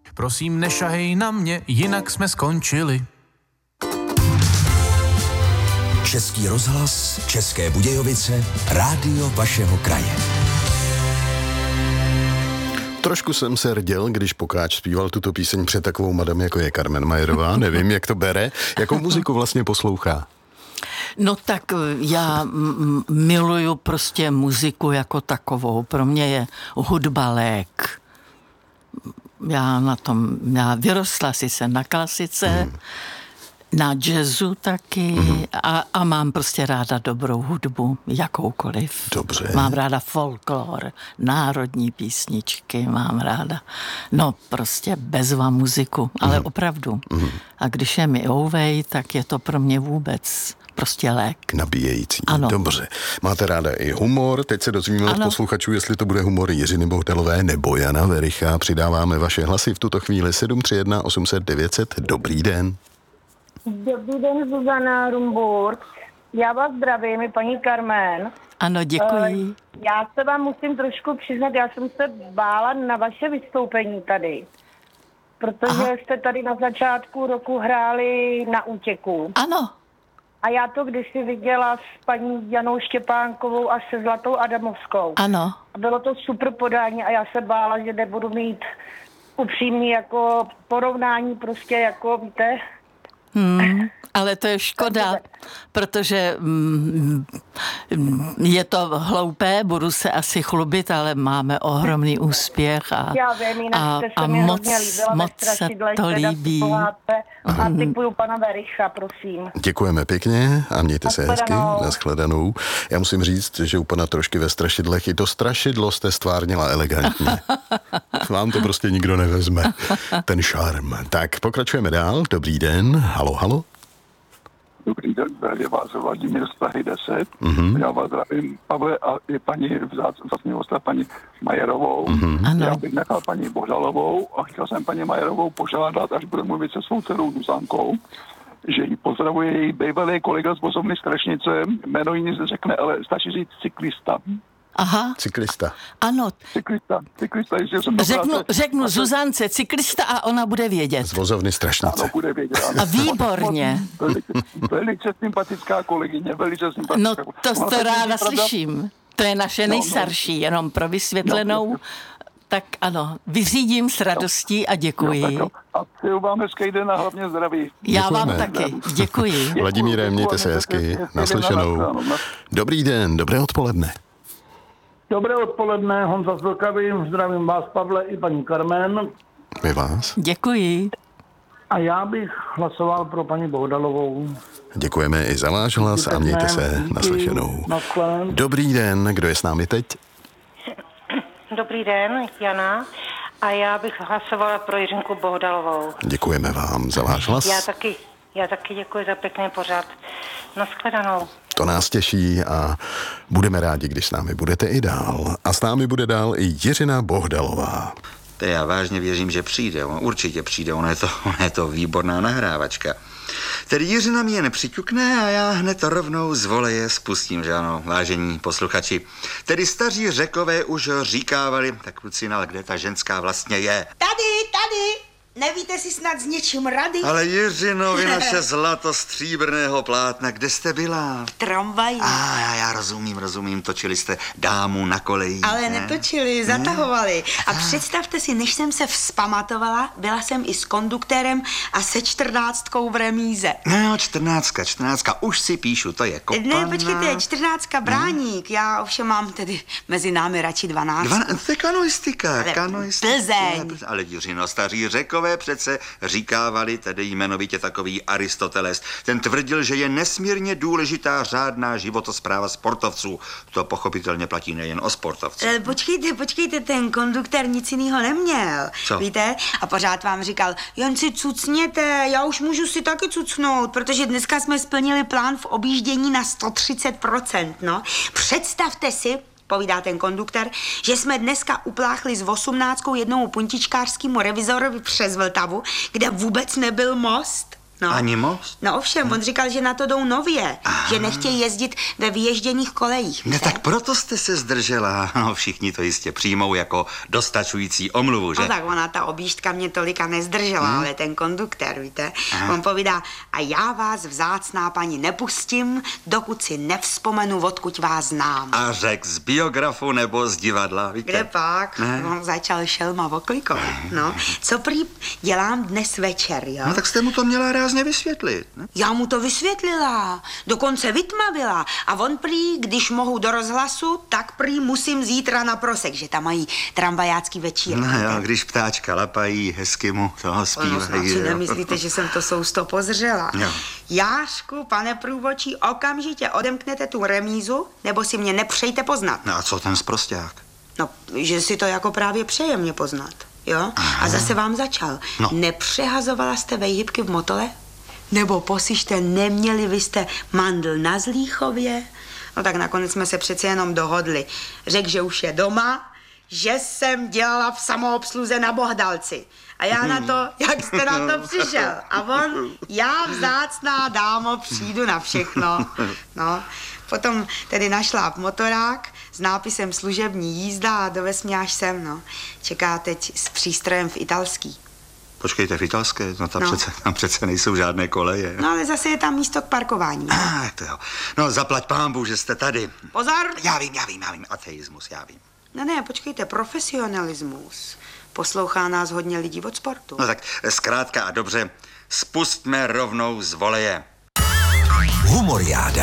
Prosím, nešahej na mě, jinak jsme skončili. Český rozhlas, České Budějovice, rádio vašeho kraje. Trošku jsem se rděl, když Pokáč zpíval tuto píseň před takovou madam, jako je Carmen Majerová. Nevím, jak to bere. Jakou muziku vlastně poslouchá? No tak já miluju prostě muziku jako takovou. Pro mě je hudba lék. Já vyrostla sice na klasice, na jazzu taky a mám prostě ráda dobrou hudbu, jakoukoliv. Dobře. Mám ráda folklor, národní písničky, mám ráda. No prostě bezva muziku, ale opravdu. A když je mi ouvej, tak je to pro mě vůbec prostě lék. Nabíjející. Ano. Dobře. Máte ráda i humor. Teď se dozvíme od posluchačů, jestli to bude humor Jiřiny Bohdalové nebo Jana Vericha. Přidáváme vaše hlasy v tuto chvíli 731 800 900. Dobrý den. Dobrý den, Zuzana Rumburg. Já vás zdravím, je paní Carmen. Ano, děkuji. Já se vám musím trošku přiznat, já jsem se bála na vaše vystoupení tady. Protože jste tady na začátku roku hráli Na útěku. Ano. A já to kdysi viděla s paní Janou Štěpánkovou a se Zlatou Adamovskou. Ano. A bylo to super podání a já se bála, že nebudu mít upřímný jako porovnání prostě jako, víte... Ale to je škoda, protože je to hloupé, budu se asi chlubit, ale máme ohromný úspěch a moc se to líbí. A typuju pana Vericha, prosím. Děkujeme pěkně a mějte se hezky. Nashledanou. Já musím říct, že u pana trošky ve strašidlech i to strašidlo jste stvárnila elegantně. Vám to prostě nikdo nevezme, ten šarm. Tak pokračujeme dál. Dobrý den. Halo, halo. Dobrý den, je vás Vladimír z Prahy 10. Já vás zdravím, Pavle, a i paní vzácný hosta, paní Majerovou. Já bych nechal paní Bohdalovou a chtěl jsem paní Majerovou požádat, až budu mluvit se svou dcerou Zuzankou, že jí pozdravuje její bývalý kolega z vozovny Strašnice, jméno jí nic neřekne, ale stačí říct cyklista. Aha. Cyklista. Ano. Cyklista, jestli jsem Řeknu Zuzance cyklista a ona bude vědět. Z vozovny Strašnice. Ano, bude vědět. Ano. A výborně. Velice sympatická kolegyně, velice sympatická. No to ráda slyším. To je naše nejstarší, jenom pro vysvětlenou. Tak ano, vyřídím s radostí a děkuji. A přeju vám hezký den a hlavně zdraví. Já vám taky, děkuji. Vladimíre, mějte se hezky. Naslyšenou. Dobrý den, dobré odpoledne. Dobré odpoledne, Honza z Vlkavy, zdravím vás, Pavle, i paní Carmen. My vás. Děkuji. A já bych hlasoval pro paní Bohdalovou. Děkujeme i za váš hlas a mějte se. Naslyšenou. Dobrý den, kdo je s námi teď? Dobrý den, Jana. A já bych hlasovala pro Jiřinku Bohdalovou. Děkujeme vám za váš hlas. Já taky děkuji za pěkný pořad. Nashledanou. To nás těší a budeme rádi, když s námi budete i dál. A s námi bude dál i Jiřina Bohdalová. To já vážně věřím, že přijde. On určitě přijde, ona je to výborná nahrávačka. Tedy Jiřina mě nepřiťukne a já hned rovnou z voleje spustím, že ano, vážení posluchači. Tedy staří Řekové už říkávali, tak kluci, ale kde ta ženská vlastně je? Tady! Nevíte si snad s něčím rady? Ale Jiřino, vy naše zlato stříbrného plátna, kde jste byla? V tramvaji. Já rozumím, točili jste dámu na koleji. Ale netočili, zatahovali. A představte si, než jsem se vzpamatovala, byla jsem i s konduktérem a se 14 v remíze. No, 14, už si píšu, to je Kopana. Ne, počkejte, 14 Bráník, já ovšem mám tedy mezi námi radši 12. To je kanoistika. Plzeň. Ale Jiřino, staří Řekové přece říkávali, tedy jmenovitě takový Aristoteles. Ten tvrdil, že je nesmírně důležitá řádná životospráva sportovců. To pochopitelně platí nejen o sportovcích. Počkejte, ten konduktér nic jiného neměl. Co? Víte? A pořád vám říkal, jen si cucněte, já už můžu si taky cucnout, protože dneska jsme splnili plán v objíždění na 130%, no. Představte si, povídá ten konduktor, že jsme dneska upláchli s 18 jednomu puntičkářskému revizorovi přes Vltavu, kde vůbec nebyl most. No. Ani most? No ovšem, on říkal, že na to jdou nově, že nechtějí jezdit ve vyježděných kolejích. Ne, tak proto jste se zdržela. No, všichni to jistě přijmou jako dostačující omluvu, že? No tak ona, ta objížďka mě tolika nezdržela, ale ten konduktér, víte, on povídá, a já vás, vzácná paní, nepustím, dokud si nevzpomenu, odkud vás znám. A řek z biografu nebo z divadla, víte? Kde pak? On začal šelma oklikovat, no. Co prý dělám dnes večer, jo? No tak jste mu to měla rázně vysvětlit, ne? Já mu to vysvětlila, dokonce vytmavila a on prý, když mohu do rozhlasu, tak prý musím zítra na prosek, že tam mají tramvajácký večír. No jo, když ptáčka lapají, hezky mu toho zpívají. Si nemyslíte, že jsem to sousto pozřela? Jo. Jášku, pane průvočí, okamžitě odemknete tu remízu, nebo si mě nepřejte poznat. No a co ten sprosťák? No, že si to jako právě přeje mě poznat, jo? A zase vám začal. No. Nepřehazovala jste vejhybky v motole? Nebo posište, neměli vy jste mandl na Zlíchově? No tak nakonec jsme se přece jenom dohodli. Řekl, že už je doma, že jsem dělala v samoobsluze na Bohdalci. A já na to, jak jste na to přišel. A on, já vzácná dámo, přijdu na všechno. No, potom tedy našla motorák s nápisem služební jízda a dovez mě až sem, no. Čeká teď s přístrojem v italský. Počkejte, v italské? No, tam přece nejsou žádné koleje. No ale zase je tam místo k parkování. To jo. No zaplať pánbůh, že jste tady. Pozor! Já vím. Ateismus, já vím. No ne, počkejte, profesionalismus. Poslouchá nás hodně lidí od sportu. No tak zkrátka a dobře, spustme rovnou z voleje. Humoriáda.